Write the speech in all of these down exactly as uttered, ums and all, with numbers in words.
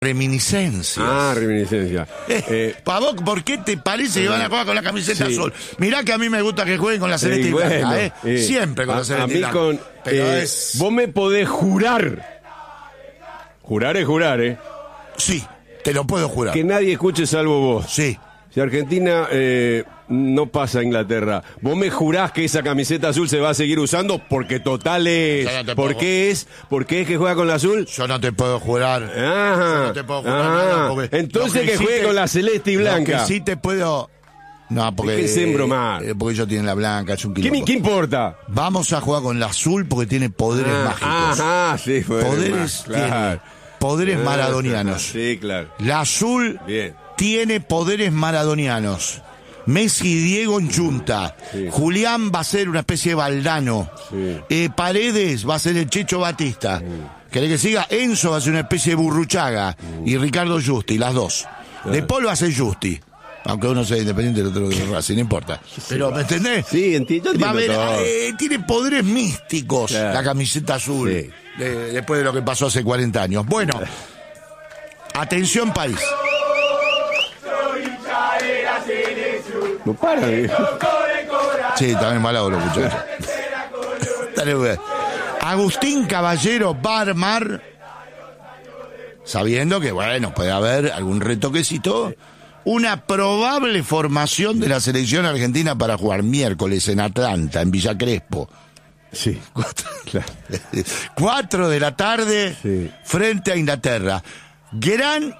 Reminiscencias. Ah, reminiscencia. Eh, Eh, Pavón, ¿por qué te parece que van a jugar con la camiseta sí. azul? Mirá que a mí me gusta que jueguen con la celeste sí, y blanca, bueno, ¿eh? eh, Siempre con a, la celeste a mí y blanca. con, Pero eh, es... Vos me podés jurar. Jurar es jurar, ¿eh? Sí, te lo puedo jurar. Que nadie escuche salvo vos. Sí. Si Argentina eh, no pasa a Inglaterra, ¿vos me jurás que esa camiseta azul se va a seguir usando? Porque total es... Yo no te ¿Por puedo- qué es? ¿Por qué es que juega con la azul? Yo no te puedo jurar. Ajá. Yo no te puedo jurar Ajá. nada porque Entonces lo que sí juegue te- con la celeste y Lo blanca. que sí te puedo... No, porque... Déjense embromar. eh, porque ellos tienen la blanca, es un ¿Qué, quilombo. me- ¿Qué importa? Vamos a jugar con la azul porque tiene poderes Ah, mágicos. Ajá, sí, poderes, Poderes más, tiene. claro. Poderes Ah, maradonianos. Sí, claro. La azul Bien. tiene poderes maradonianos. Messi y Diego en Junta. Sí. Julián va a ser una especie de Valdano. Sí. Eh, Paredes va a ser el Checho Batista. Mm. ¿Querés que siga? Enzo va a ser una especie de Burruchaga. Mm. Y Ricardo Justi, las dos. De Paul va a ser Justi. Aunque uno sea independiente, el otro de Racing, no importa. Pero, ¿me entendés? Sí, enti- yo Va a entiendo haber, todo. eh, tiene poderes místicos Claro. la camiseta azul. Sí. de- después de lo que pasó hace cuarenta años. Bueno, atención país. No para. eh. Sí, también malado los muchachos. Dale, güey. Agustín Caballero va a armar, sabiendo que, bueno, puede haber algún retoquecito, una probable formación de la selección argentina para jugar miércoles en Atlanta, en Villa Crespo. Sí. Claro. Cuatro de la tarde, Sí. frente a Inglaterra. Gran...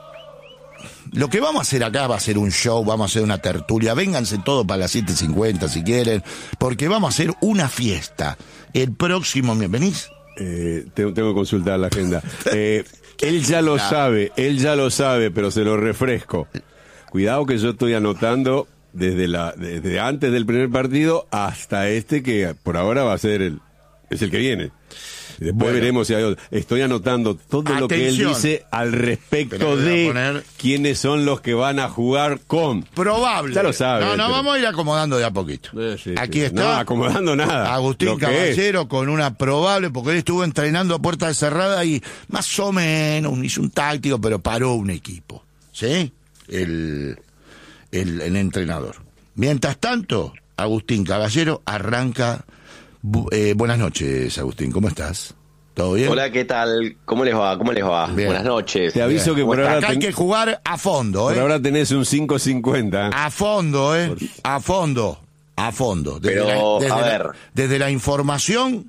Lo que vamos a hacer acá va a ser un show, vamos a hacer una tertulia. Vénganse todos para las siete cincuenta si quieren, porque vamos a hacer una fiesta. El próximo... ¿Venís? Eh, tengo, tengo que consultar la agenda. Eh, él ya lo Claro. sabe, él ya lo sabe, pero se lo refresco. Cuidado que yo estoy anotando desde la desde antes del primer partido hasta este que por ahora va a ser el es el que viene. Después Bueno. veremos si hay otro. Estoy anotando todo lo que él Atención. dice al respecto Pero le voy a de poner- quiénes son los que van a jugar con. Probable. Ya lo sabe, No, no, pero- vamos a ir acomodando de a poquito. Eh, sí, Aquí sí. está. No, acomodando nada. Agustín Lo que Caballero con una probable, porque él estuvo entrenando a puerta cerrada y más o menos hizo un táctico, pero paró un equipo. ¿Sí? El, el, el entrenador. Mientras tanto, Agustín Caballero arranca. Bu- eh, buenas noches, Agustín, ¿cómo estás? ¿Todo bien? Hola, ¿qué tal? ¿Cómo les va? ¿Cómo les va? Bien. Buenas noches. Te aviso que por Acá ahora, hay ten- que jugar a fondo, por ¿eh? ahora tenés un cinco cincuenta. A fondo, ¿eh? A fondo. A fondo. Desde Pero, la, desde a la- ver. desde la información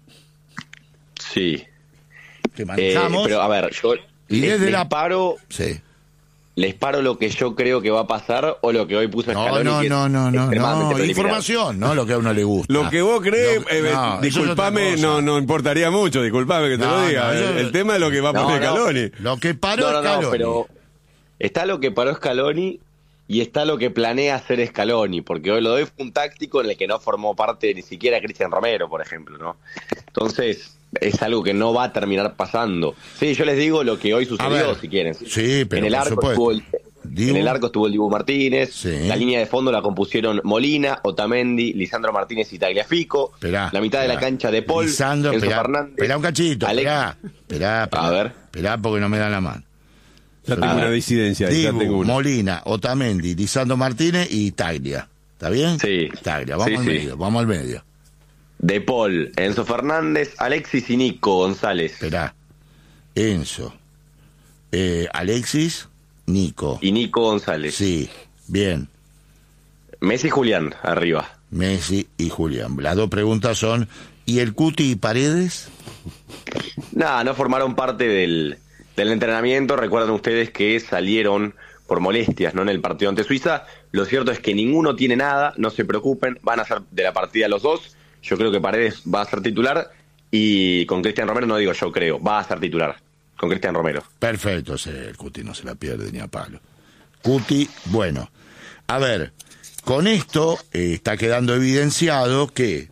Sí. que Eh, manejamos. pero a ver, yo Y les, desde les la- paro, Sí. les paro lo que yo creo que va a pasar o lo que hoy puso No, Scaloni. no, que es no, no, no, extremadamente no. preliminar. Información, no lo que a uno le gusta. Lo que vos crees, Lo- eh, no, eso es disculpame, otra no, cosa. no importaría mucho, disculpame que te No, lo diga. no, el, yo- el tema es lo que va a No, poner no. Scaloni. Lo que paró No, no, no, Scaloni. pero está lo que paró Scaloni y está lo que planea hacer Scaloni, porque hoy lo doy fue un táctico en el que no formó parte ni siquiera Cristian Romero, por ejemplo, ¿no? Entonces, es algo que no va a terminar pasando. Sí, yo les digo lo que hoy A sucedió, ver. si quieren. Sí, pero en el por arco supuesto. estuvo el, Dibu. en el arco estuvo el Dibu Martínez, Sí. la línea de fondo la compusieron Molina, Otamendi, Lisandro Martínez y Tagliafico, Esperá, la mitad de la esperá. cancha de Paul, Lisandro, Enzo esperá, Fernández, esperá un cachito, Alex- esperá, esperá, esperá. A ver. Esperá porque no me dan la mano. Ya tengo A una ver. disidencia, ahí, ya Dibu, tengo una. Molina, Otamendi, Lisandro Martínez y Taglia. ¿Está bien? Sí. Taglia, vamos Sí, al sí. medio, vamos al medio. De Paul, Enzo Fernández, Alexis y Nico González. Esperá. Enzo, eh, Alexis, Nico. Y Nico González. Sí, bien. Messi y Julián, arriba. Messi y Julián. Las dos preguntas son, ¿y el Cuti y Paredes? Nada, no formaron parte del, del entrenamiento. Recuerdan ustedes que salieron por molestias, ¿no? En el partido ante Suiza. Lo cierto es que ninguno tiene nada, no se preocupen, van a ser de la partida los dos. Yo creo que Paredes va a ser titular y con Cristian Romero, no digo yo creo, va a ser titular con Cristian Romero. Perfecto, ese, el Cuti no se la pierde ni a palo. Cuti, bueno. A ver, con esto eh, está quedando evidenciado que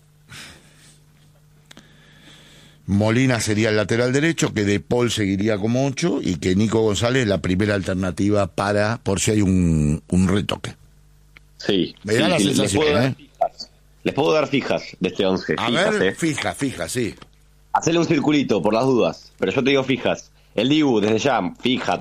Molina sería el lateral derecho, que De Paul seguiría como ocho y que Nico González la primera alternativa para, por si hay un, un retoque. Sí, Me da sí, la sí, les sensación, puedo dar ¿eh? fijas. Les puedo dar fijas de este once. A fijas, ver, ¿eh? fija, fija, sí. Hacele un circulito por las dudas, pero yo te digo fijas. El Dibu, desde ya, fija.